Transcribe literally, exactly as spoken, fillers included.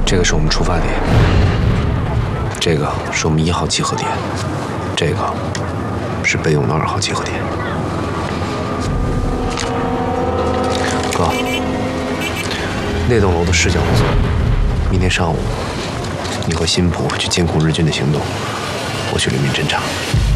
这个是我们出发点，这个是我们一号集合点，这个是备用的二号集合点。哥，那栋楼的视角不错，明天上午你和新浦去监控日军的行动，我去里面侦查。